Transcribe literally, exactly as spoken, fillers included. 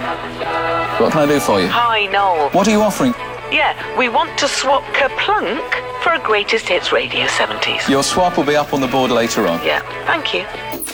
What can I do for you? Hi, Noel. What are you offering? Yeah, we want to swap Kerplunk for a Greatest Hits Radio seventies. Your swap will be up on the board later on. Yeah, thank you.